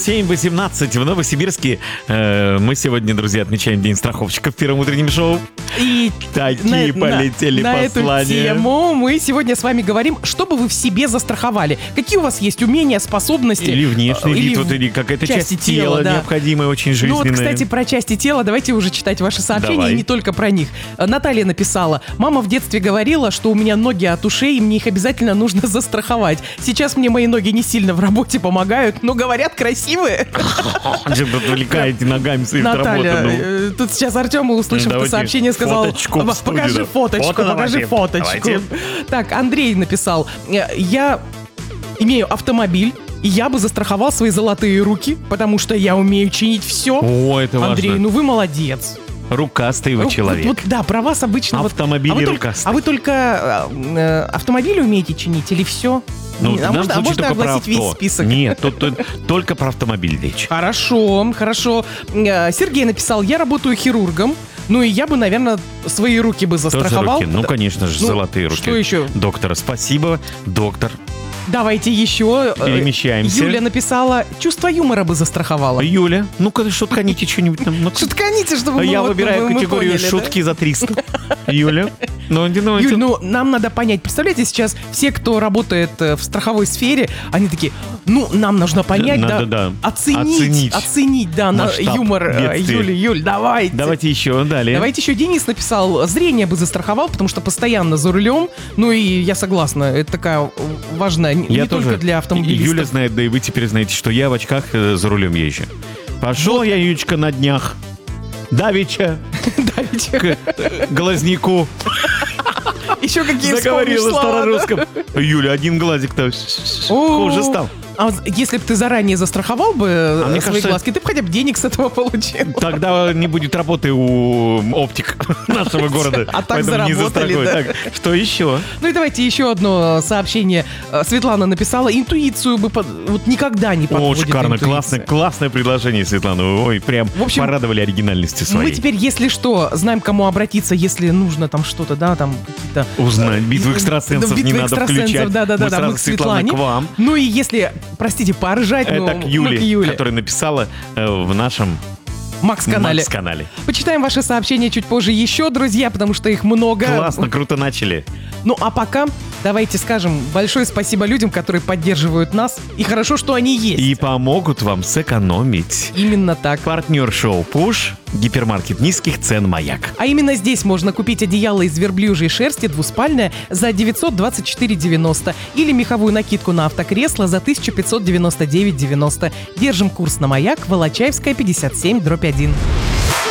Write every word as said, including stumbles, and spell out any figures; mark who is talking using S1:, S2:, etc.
S1: семь восемнадцать в Новосибирске. Э, мы сегодня, друзья, отмечаем День страховщика в первом утреннем шоу.
S2: И
S1: такие
S2: на,
S1: полетели
S2: на,
S1: послания.
S2: На эту тему мы сегодня с вами говорим, что бы вы в себе застраховали. Какие у вас есть умения, способности?
S1: Или внешний
S2: или
S1: вид, вот, или какая-то часть тела,
S2: тела да.
S1: необходимая, очень жизненная.
S2: Ну вот, кстати, про части тела давайте уже читать ваши сообщения,
S1: Давай.
S2: и не только про них. Наталья написала: мама в детстве говорила, что у меня ноги от ушей, и мне их обязательно нужно застраховать. Сейчас мне мои ноги не сильно в работе помогают, но говорят, красивые.
S1: Чем-то отвлекаете ногами своих
S2: Наталья,
S1: работы.
S2: ну. Тут сейчас Артему услышал, ты сообщение, сказал:
S1: фоточку в студию,
S2: покажи
S1: да.
S2: фоточку,
S1: Фото
S2: покажи
S1: давайте,
S2: фоточку.
S1: давайте.
S2: Так, Андрей написал: я имею автомобиль, и я бы застраховал свои золотые руки, потому что я умею чинить все.
S1: О, это
S2: Андрей,
S1: важно.
S2: ну вы молодец.
S1: Рукастый вы человек.
S2: Вот, вот, да, про вас обычно...
S1: Автомобиль
S2: вот, а, вы
S1: рукастый.
S2: только, а вы только э, автомобили умеете чинить или все?
S1: Ну,
S2: а можно, а можно огласить весь список?
S1: Нет, тут, тут только про автомобиль речь.
S2: Хорошо, хорошо. Э, Сергей написал: я работаю хирургом. Ну и я бы, наверное, свои руки бы застраховал.
S1: Руки? Ну, конечно же,
S2: ну,
S1: золотые руки.
S2: Что еще?
S1: Доктора, спасибо, доктор.
S2: Давайте еще.
S1: Перемещаемся.
S2: Юля написала: чувство юмора бы застраховала.
S1: Юля, ну-ка шутканите что-нибудь там. Ну
S2: шутканите, чтобы
S1: я
S2: мы,
S1: выбираю
S2: мы, мы
S1: категорию
S2: поняли,
S1: шутки
S2: да?
S1: за триста. Юля, ну, ну,
S2: Юль, ну нам надо понять. Представляете, сейчас все, кто работает в страховой сфере, они такие: ну, нам нужно понять,
S1: надо,
S2: да,
S1: да.
S2: оценить,
S1: оценить,
S2: оценить, да, на юмор
S1: бедствия.
S2: Юли. Юль, давайте.
S1: Давайте еще, далее.
S2: Давайте еще. Денис написал: зрение бы застраховал, потому что постоянно за рулем. Ну и я согласна, это такая важная, не
S1: я
S2: только
S1: тоже.
S2: для автомобилистов.
S1: Юля знает, да и вы теперь знаете, что я в очках э, за рулем езжу. Пошел вот. Я, Юлечка, на днях. Давича.
S2: Давича.
S1: К глазнику.
S2: Еще какие
S1: заговорила
S2: слова,
S1: старорусском. Да? Юля, один глазик-то хуже стал.
S2: А если бы ты заранее застраховал бы а свои
S1: кажется,
S2: глазки, ты бы хотя бы денег с этого получил.
S1: Тогда не будет работы у оптик нашего города.
S2: А так заработали, да.
S1: Так, что еще?
S2: Ну и давайте еще одно сообщение. Светлана написала: интуицию бы под... вот никогда не подводит.
S1: О, шикарно, классное, классное предложение, Светлана. Ой, прям в общем, порадовали оригинальностью своей.
S2: Мы теперь, если что, знаем, к кому обратиться, если нужно там что-то, да, там какие-то...
S1: Узнать. Битву экстрасенсов
S2: Битву
S1: не надо включать.
S2: Да, да, да,
S1: мы
S2: да,
S1: сразу
S2: мы к Светлане.
S1: К вам.
S2: Ну и если, простите, поржать,
S1: это
S2: ну,
S1: к Юле,
S2: ну, к Юле,
S1: которая написала э, в нашем
S2: Макс-канале.
S1: Макс-канале.
S2: Почитаем ваши сообщения чуть позже еще, друзья, потому что их много.
S1: Классно, круто начали.
S2: Ну а пока давайте скажем большое спасибо людям, которые поддерживают нас. И хорошо, что они есть.
S1: И помогут вам сэкономить.
S2: Именно так.
S1: Партнер шоу «Пуш», гипермаркет низких цен «Маяк».
S2: А именно здесь можно купить одеяло из верблюжьей шерсти двуспальное за девятьсот двадцать четыре девяносто или меховую накидку на автокресло за тысяча пятьсот девяносто девять девяносто. Держим курс на «Маяк», Волочаевская, пятьдесят семь, дробь один.